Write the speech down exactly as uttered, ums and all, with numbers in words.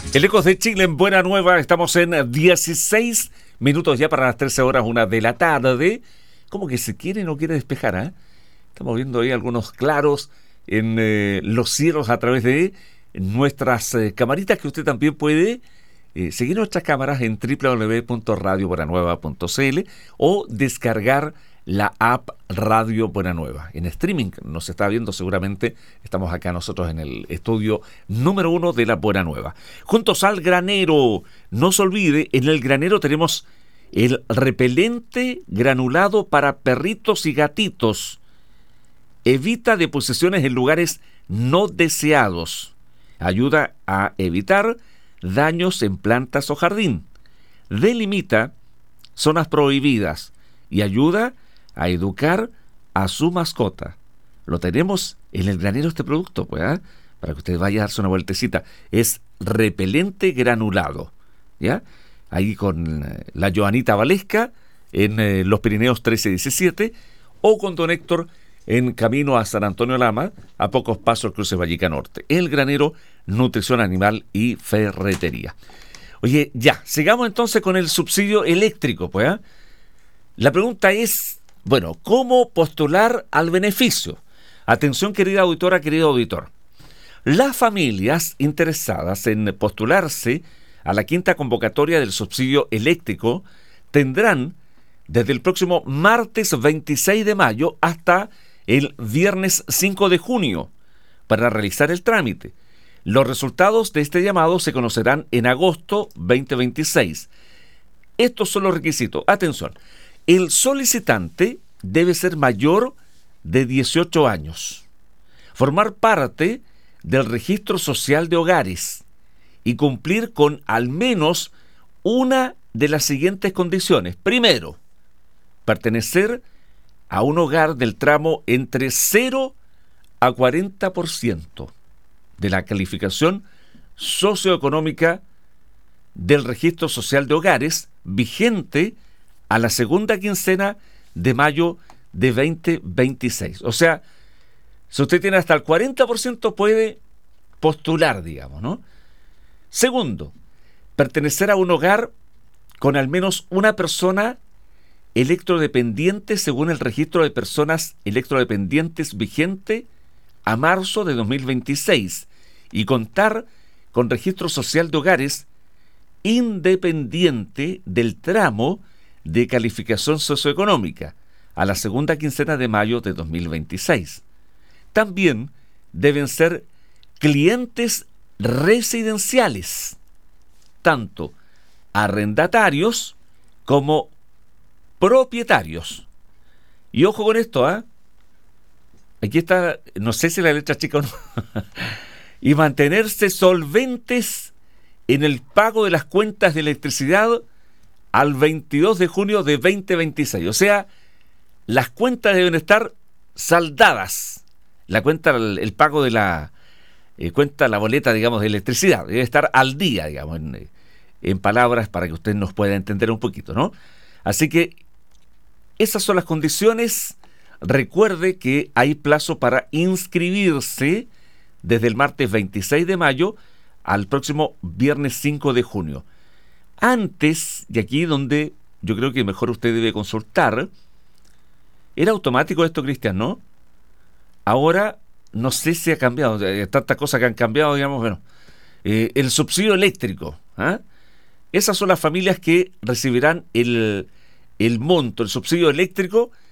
El Ecos de Chile en Buena Nueva, estamos en dieciséis minutos ya para las trece horas, una de la tarde. Como que se quiere y no quiere despejar, ¿eh? Estamos viendo ahí algunos claros en eh, los cielos a través de nuestras eh, camaritas, que usted también puede eh, seguir nuestras cámaras en doble u doble u doble u punto radio buena nueva punto c l o descargar la app Radio Buena Nueva. En streaming nos está viendo seguramente, estamos acá nosotros en el estudio número uno de la Buena Nueva. Juntos al granero, no se olvide, en el granero tenemos el repelente granulado para perritos y gatitos. Evita deposiciones en lugares no deseados. Ayuda a evitar daños en plantas o jardín. Delimita zonas prohibidas y ayuda a educar a su mascota. Lo tenemos en el granero este producto, pues, ¿eh? Para que usted vaya a darse una vueltecita. Es repelente granulado, ¿ya? Ahí con la Joanita Valesca en eh, los Pirineos trece diecisiete, o con don Héctor en camino a San Antonio Lama, a pocos pasos cruce Vallica Norte. El granero, nutrición animal y ferretería. Oye, ya, sigamos entonces con el subsidio eléctrico, pues, ¿eh? La pregunta es, bueno, ¿cómo postular al beneficio? Atención, querida auditora, querido auditor. Las familias interesadas en postularse a la quinta convocatoria del subsidio eléctrico tendrán desde el próximo martes veintiséis de mayo hasta el viernes cinco de junio para realizar el trámite. Los resultados de este llamado se conocerán en agosto veinte veintiséis. Estos son los requisitos. Atención. El solicitante debe ser mayor de dieciocho años, formar parte del registro social de hogares y cumplir con al menos una de las siguientes condiciones. Primero, pertenecer a un hogar del tramo entre cero a cuarenta por ciento de la calificación socioeconómica del registro social de hogares vigente a la segunda quincena de mayo de veinte veintiséis. O sea, si usted tiene hasta el cuarenta por ciento puede postular, digamos, ¿no? Segundo, pertenecer a un hogar con al menos una persona electrodependiente según el registro de personas electrodependientes vigente a marzo de dos mil veintiséis y contar con registro social de hogares independiente del tramo de calificación socioeconómica a la segunda quincena de mayo de dos mil veintiséis. También deben ser clientes residenciales, tanto arrendatarios como propietarios. Y ojo con esto, ¿ah? ¿eh? Aquí está, no sé si la letra chica o no. Y mantenerse solventes en el pago de las cuentas de electricidad al veintidós de junio de veinte veintiséis. O sea, las cuentas deben estar saldadas. La cuenta, el, el pago de la eh, cuenta, la boleta, digamos, de electricidad, debe estar al día, digamos, en, en palabras para que usted nos pueda entender un poquito, ¿no? Así que esas son las condiciones. Recuerde que hay plazo para inscribirse desde el martes veintiséis de mayo al próximo viernes cinco de junio. Antes, y aquí donde yo creo que mejor usted debe consultar, era automático esto, Cristian, ¿no? Ahora, no sé si ha cambiado, hay tantas cosas que han cambiado, digamos, bueno, eh, el subsidio eléctrico, ¿ah? Esas son las familias que recibirán el, el monto, el subsidio eléctrico